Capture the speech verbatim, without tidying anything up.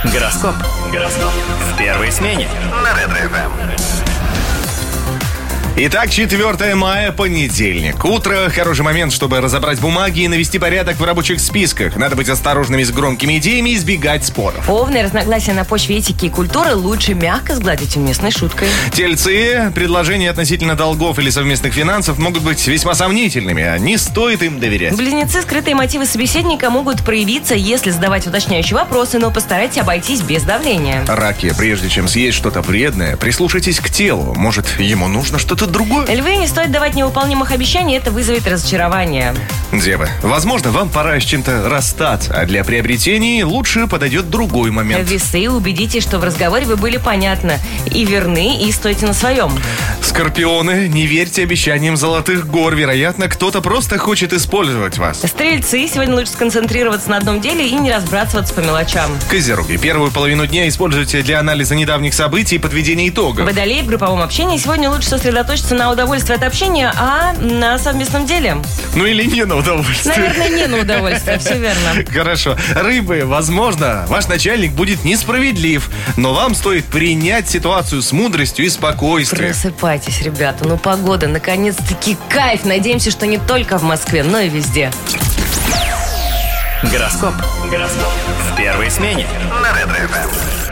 Гороскоп. Гороскоп. В первой смене. На Ретро-ФМ. Итак, четвёртое мая, понедельник. Утро – хороший момент, чтобы разобрать бумаги и навести порядок в рабочих списках. Надо быть осторожными с громкими идеями и избегать споров. Овны, разногласия на почве этики и культуры лучше мягко сгладить уместной шуткой. Тельцы, предложения относительно долгов или совместных финансов могут быть весьма сомнительными, а не стоит им доверять. Близнецы, скрытые мотивы собеседника могут проявиться, если задавать уточняющие вопросы, но постарайтесь обойтись без давления. Раки, прежде чем съесть что-то вредное, прислушайтесь к телу. Может, ему нужно что-то другое? Львы, не стоит давать невыполнимых обещаний, это вызовет разочарование. Девы, возможно, вам пора с чем-то расстаться, а для приобретений лучше подойдет другой момент. Весы, убедитесь, что в разговоре вы были понятны и верны, и стойте на своем. Скорпионы, не верьте обещаниям золотых гор. Вероятно, кто-то просто хочет использовать вас. Стрельцы, сегодня лучше сконцентрироваться на одном деле и не разбрасываться по мелочам. Козероги, первую половину дня используйте для анализа недавних событий и подведения итогов. Водолеи, в групповом общении сегодня лучше сосредоточиться на удовольствии от общения, а на совместном деле. Ну или не на удовольствие. Наверное, не на удовольствие, все верно. Хорошо. Рыбы, возможно, ваш начальник будет несправедлив, но вам стоит принять ситуацию с мудростью и спокойствием. Просыпайтесь, ребята, ну погода, наконец-таки кайф. Надеемся, что не только в Москве, но и везде. Гороскоп. Гороскоп. В первой смене. На Ретро-ФМ.